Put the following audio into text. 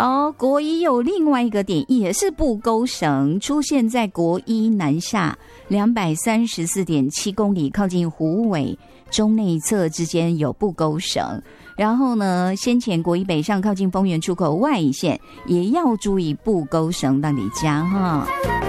国一有另外一个点，也是布沟绳，出现在国一南下234.7公里，靠近虎尾中内侧之间有布沟绳。然后呢，先前国一北上靠近丰原出口外线也要注意布沟绳那里加哈。